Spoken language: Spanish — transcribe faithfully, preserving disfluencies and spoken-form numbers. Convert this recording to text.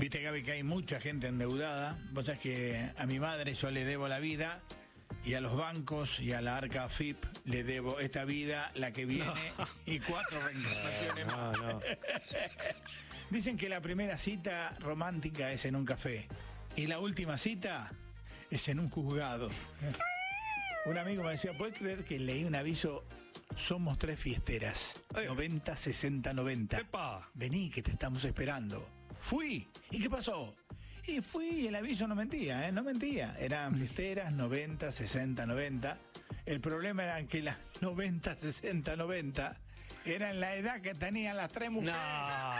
Viste, Gaby, que hay mucha gente endeudada. Vos sabés que a mi madre yo le debo la vida, y a los bancos y a la Arca F I P le debo esta vida, la que viene, no. y cuatro reencarnaciones no, más. No. Dicen que la primera cita romántica es en un café y la última cita es en un juzgado. Un amigo me decía, ¿puedes creer que leí un aviso? Somos tres fiesteras, eh. noventa, sesenta, noventa. ¡Epa! Vení, que te estamos esperando. Fui. ¿Y qué pasó? Y fui y el aviso no mentía, ¿eh? No mentía. Eran fiesteras, noventa, sesenta, noventa. El problema era que las noventa, sesenta, noventa eran la edad que tenían las tres mujeres. No.